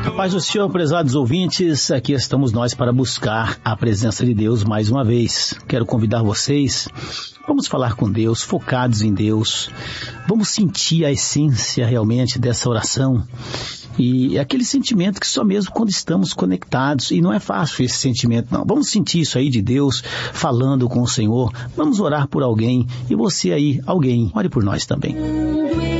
A paz do Senhor, prezados ouvintes, aqui estamos nós para buscar a presença de Deus mais uma vez. Quero convidar vocês, vamos falar com Deus, focados em Deus, vamos sentir a essência realmente dessa oração. E é aquele sentimento que só mesmo quando estamos conectados, e não é fácil esse sentimento não, vamos sentir isso aí de Deus falando com o Senhor, vamos orar por alguém, e você aí, alguém, ore por nós também.